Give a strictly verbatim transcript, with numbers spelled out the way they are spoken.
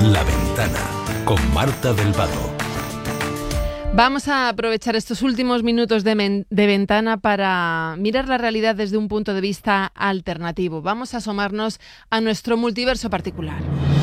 La Ventana, con Marta del Vado. Vamos a aprovechar estos últimos minutos de, men- de ventana para mirar la realidad desde un punto de vista alternativo. Vamos a asomarnos a nuestro multiverso particular.